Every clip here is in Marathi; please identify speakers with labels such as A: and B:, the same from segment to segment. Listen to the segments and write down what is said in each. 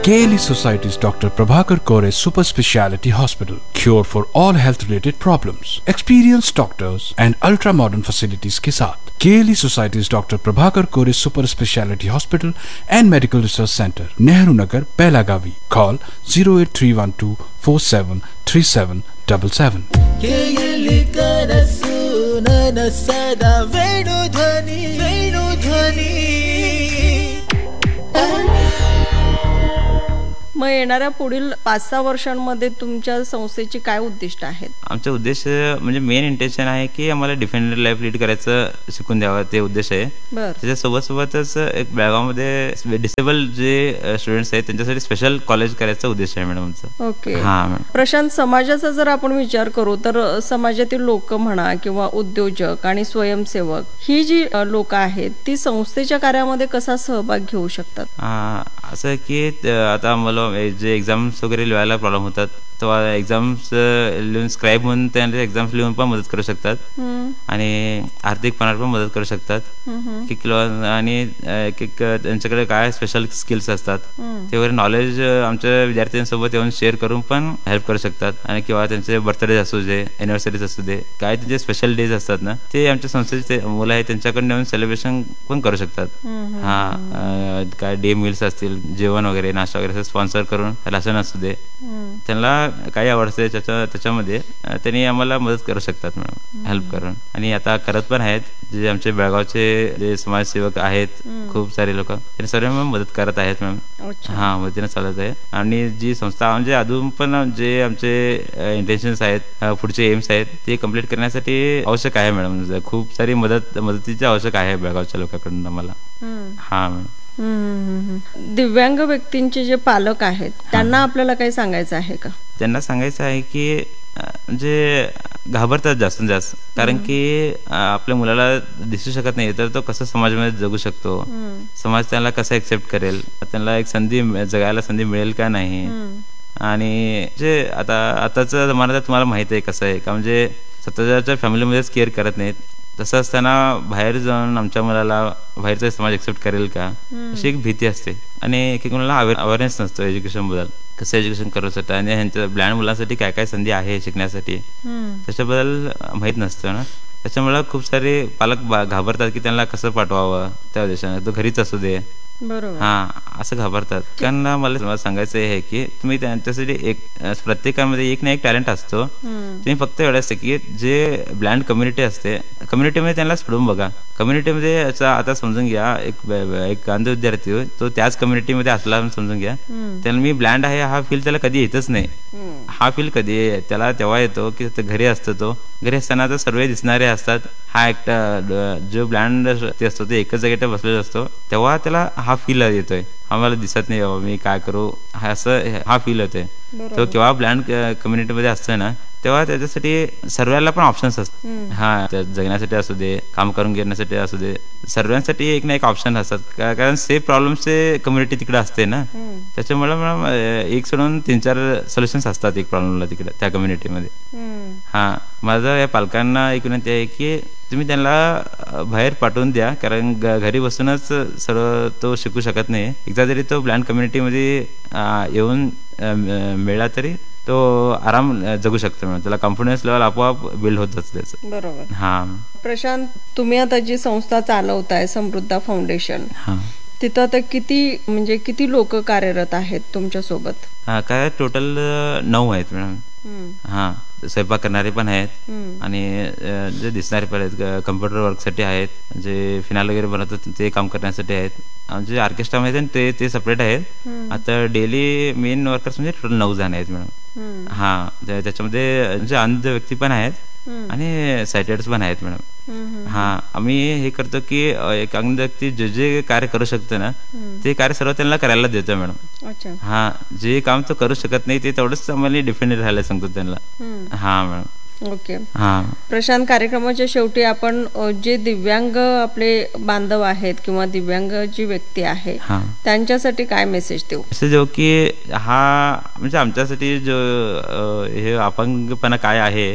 A: KLE Society's Dr. Prabhakar Kore Super Speciality Hospital. Cure for all health related problems. Experienced doctors and ultra modern facilities के साथ KLE Society's Dr. Prabhakar Kore Super Speciality Hospital and Medical Research Center, Nehru Nagar, Pelagavi. Call 08312 473777.
B: KLE करसूनन सदा वेणुध्वनि वेणुध्वनि.
C: मग येणाऱ्या पुढील 5-6 वर्षांमध्ये तुमच्या संस्थेची काय उद्दिष्ट आहेत?
D: आमचा उद्देश म्हणजे मेन इंटेन्शन आहे की आम्हाला डिफेंडर लाईफ लीड करायचं शिकून द्यावं, ते उद्देश आहे. त्याच्यासोबतच एक बेळगावमध्ये डिसेबल जे स्टुडंट्स आहेत त्यांच्यासाठी स्पेशल कॉलेज करायचा उद्देश आहे मॅडम आमचा.
C: ओके.
D: हा मॅडम.
C: प्रशांत, समाजाचा जर आपण विचार करू तर समाजातील लोक म्हणा किंवा उद्योजक आणि स्वयंसेवक ही जी लोक आहेत ती संस्थेच्या कार्यामध्ये कसा सहभाग घेऊ शकतात?
D: असं की आता मला जे एक्झाम्स वगैरे लिहायला प्रॉब्लेम होतात तेव्हा एक्झाम्स लिहून स्क्राईब म्हणून त्यांना एक्झाम्स लिहून पण मदत करू शकतात आणि आर्थिकपणात पण मदत करू शकतात. आणि एक त्यांच्याकडे काय स्पेशल स्किल्स असतात ते वगैरे नॉलेज आमच्या विद्यार्थ्यांसोबत येऊन शेअर करून पण हेल्प करू शकतात. आणि किंवा त्यांचे बर्थडे असू दे, अॅनिव्हर्सरीज असू दे, काय त्यांचे स्पेशल डेज असतात ना ते आमच्या संस्थेचे मुलं आहेत त्यांच्याकडे येऊन सेलिब्रेशन पण करू शकतात. काय डे मील्स असतील, जेवण वगैरे, नाश्ता वगैरे स्पॉन्सर करून राशन असू दे, त्यांना काही आवडते त्याच्यामध्ये त्यांनी आम्हाला मदत करू शकतात मॅडम, हेल्प करून. आणि आता करत पण आहेत जे आमचे बेळगावचे जे समाजसेवक आहेत खूप सारे लोक, त्यांनी सर्व मदत करत आहेत मॅम. हा, मदतीने चालत आहे. आणि जी संस्था म्हणजे अजून पण जे आमचे इंटेन्शन्स आहेत, पुढचे एम्स आहेत ते कम्प्लीट करण्यासाठी आवश्यक आहे मॅडम. खूप सारी मदतीची आवश्यक आहे बेळगावच्या लोकांकडून आम्हाला. हा मॅडम.
C: दिव्यांग व्यक्तींचे जे पालक आहेत त्यांना आपल्याला काही सांगायचं आहे का?
D: त्यांना सांगायचं आहे की म्हणजे घाबरतात जास्तीत जास्त, कारण की आपल्या मुलाला दिसू शकत नाही तर तो कसं समाजामध्ये जगू शकतो, समाज त्याला कसं एक्सेप्ट करेल, त्यांना एक जगायला संधी मिळेल का नाही. आणि जे आताचा जमान्यात तुम्हाला माहित आहे कसं आहे का, म्हणजे स्वतःच्या फॅमिलीमध्येच केअर करत नाहीत. तसं असताना बाहेर जाऊन आमच्या मुलाला बाहेरचा समाज एक्सेप्ट करेल का अशी एक भीती असते. आणि एक मुलाला अवेअरनेस नसतो एज्युकेशन बद्दल, कसं एज्युकेशन करू शकतं आणि ह्यांच्या ब्लाइंड मुलांसाठी काय काय संधी आहे शिकण्यासाठी त्याच्याबद्दल माहीत नसतं ना. त्याच्यामुळे खूप सारे पालक घाबरतात की त्यांना कसं पाठवावं त्या देशाने, तो घरीच असू दे. हा, असं घाबरतात. कारण मला सांगायचं आहे की तुम्ही त्यांच्यासाठी एक प्रत्येकामध्ये एक ना एक टॅलेंट असतो. तुम्ही फक्त एवढं असतं की जे ब्लाइंड कम्युनिटी असते कम्युनिटीमध्ये त्यांना सोडून बघा. कम्युनिटीमध्ये आता समजून घ्या एक गांधी विद्यार्थी तो त्याच कम्युनिटीमध्ये असला समजून घ्या, त्याला मी ब्लाइंड आहे हा फील त्याला कधी येतच नाही. हा फील कधी त्याला तेव्हा येतो की घरी असतो, तो घरी असताना तर सर्व दिसणारे असतात, हा एकटा जो ब्लाइंड ते असतो ते एकच जागेत बसलेला असतो, तेव्हा त्याला हा फील येतोय आम्हाला दिसत नाही बाबा मी काय करू, हा फील होतोय. तो केव्हा ब्लाइंड कम्युनिटीमध्ये असतोय ना तेव्हा त्याच्यासाठी सर्वांना पण ऑप्शन्स असतात. हा, जगण्यासाठी असू दे, काम करून घेण्यासाठी असू दे, सर्वांसाठी एक ना एक ऑप्शन असतात. कारण सेम प्रॉब्लेमचे कम्युनिटी तिकडे असते ना, त्याच्यामुळे मॅडम एक सोडून 3-4 सोल्युशन्स असतात एक प्रॉब्लेमला तिकडे त्या कम्युनिटीमध्ये. हा, माझं या पालकांना एक विनंती आहे की तुम्ही त्यांना बाहेर पाठवून द्या, कारण घरी बसूनच सर्व तो शिकू शकत नाही. एकदा जरी तो ब्लाइंड कम्युनिटीमध्ये येऊन मिळाला तरी तो आराम जगू शकतो, त्याला कॉन्फिडन्स लेवल आपोआप बिल्ड होत असते.
C: बरोबर.
D: हा
C: प्रशांत, तुम्ही आता जी संस्था चालवताय समृद्धा फाउंडेशन, तिथं आता किती लोक कार्यरत आहेत तुमच्या सोबत?
D: काय टोटल 9 आहेत मॅडम. हा, स्वयंपाक करणारे पण आहेत आणि जे दिसणारे पण आहेत, कम्प्युटर वर्कसाठी आहेत, जे फिनाल वगैरे बनवतात ते काम करण्यासाठी आहेत, आमचे ऑर्केस्ट्रामध्ये ते सेपरेट आहेत. आता डेली मेन वर्कर्स म्हणजे टोटल 9 जण आहेत मॅडम. हा, त्याच्यामध्ये म्हणजे अंध व्यक्ती पण आहेत आणि सायटेड्स पण आहेत मॅडम. हा, आम्ही हे करतो की एक अंध व्यक्ती जे कार्य करू शकतो ना ते कार्य सर्व त्यांना करायला देतो मॅडम. हा, जे काम तो करू शकत नाही ते तेवढंच आम्हाला डिफेंड राहायला सांगतो त्यांना. हा मॅडम.
C: ओके. हा, प्रशांत, कार्यक्रमाच्या शेवटी आपण जे दिव्यांग आपले बांधव आहेत किंवा दिव्यांग जी व्यक्ती आहे त्यांच्यासाठी काय मेसेज देऊ?
D: मेसेज देऊ की हा म्हणजे आमच्यासाठी जो हे अपंगपणा काय आहे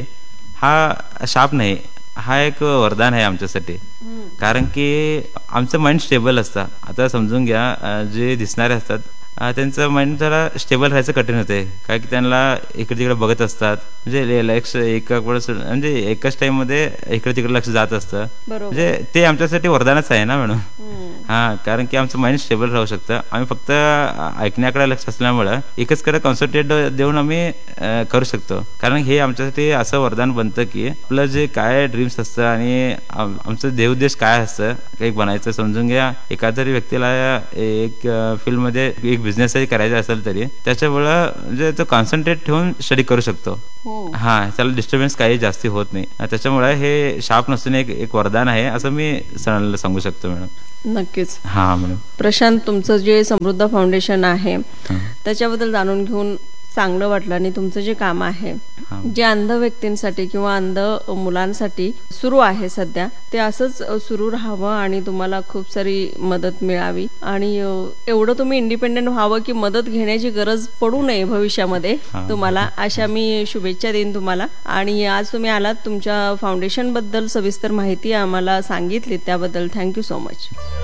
D: हा शाप नाही, हा एक वरदान आहे आमच्यासाठी. कारण की आमचं माइंड स्टेबल असतं. आता समजून घ्या जे दिसणारे असतात त्यांचं माइंड जरा स्टेबल राहायचं कठीण होते, कारण की त्यांना इकडे तिकडे बघत असतात, म्हणजे लक्ष म्हणजे एकाच टाइम मध्ये इकडे तिकडे लक्ष जात असतं. म्हणजे ते आमच्यासाठी वरदानच आहे ना मॅडम. हा, कारण की आमचं माइंड स्टेबल राहू शकतं. आम्ही फक्त ऐकण्याकडे लक्ष असल्यामुळं एकच कडे कॉन्सन्ट्रेट देऊन आम्ही करू शकतो. कारण हे आमच्यासाठी असं वरदान बनतं की आपलं जे काय ड्रीम्स असतं आणि आमचं देवउद्देश काय असतं काही बनायचं समजून घ्या. एखाद्या व्यक्तीला एक फील्डमध्ये एक बिझनेसही करायचा असेल तरी त्याच्यामुळं म्हणजे तो कॉन्सन्ट्रेट ठेवून स्टडी करू शकतो. हा, त्याला डिस्टर्बन्स काही जास्ती होत नाही. त्याच्यामुळे हे शार्प नसून एक वरदान आहे असं मी सणाला सांगू शकतो मॅडम.
C: नक्कीच.
D: हा मॅडम.
C: प्रशांत, तुमचं जे समृद्ध फाउंडेशन आहे त्याच्याबद्दल जाणून घेऊन चांगलं वाटलं. आणि तुमचं जे काम आहे जे अंध व्यक्तींसाठी किंवा अंध मुलांसाठी सुरू आहे सध्या, ते असंच सुरू राहावं आणि तुम्हाला खूप सारी मदत मिळावी आणि एवढं तुम्ही इंडिपेंडेंट व्हावं की मदत घेण्याची गरज पडू नये भविष्यामध्ये तुम्हाला, अशा मी शुभेच्छा देईन तुम्हाला. आणि आज तुम्ही आलात, तुमच्या फाउंडेशन बद्दल सविस्तर माहिती आम्हाला सांगितली, त्याबद्दल थँक्यू सो मच.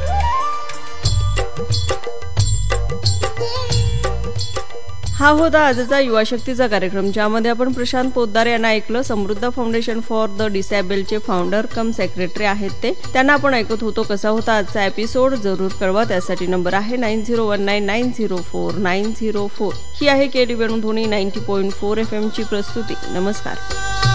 C: हा होता आजचा युवा शक्तीचा कार्यक्रम, ज्यामध्ये आपण प्रशांत पोद्दार यांना ऐकलं. समृद्ध foundation for the डिसेबलचे founder come secretary आहेत ते. त्यांना आपण ऐकत होतो. कसा होता आजचा एपिसोड जरूर कळवा. त्यासाठी नंबर आहे 9019904904. ही आहे KD वेणुध्वनी 90.4 FM ची प्रस्तुती. नमस्कार.